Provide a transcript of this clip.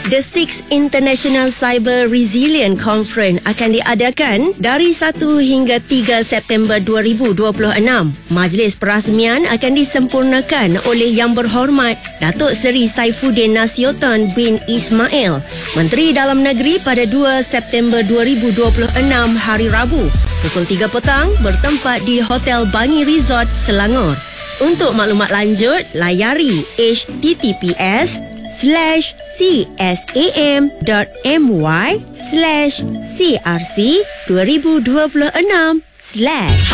The Sixth International Cyber Resilience Conference akan diadakan dari 1 hingga 3 September 2026. Majlis perasmian akan disempurnakan oleh Yang Berhormat Datuk Seri Saifuddin Nasution bin Ismail, Menteri Dalam Negeri, pada 2 September 2026 hari Rabu pukul 3 petang bertempat di Hotel Bangi Resort, Selangor. Untuk maklumat lanjut, layari https://csam.my/crc2026/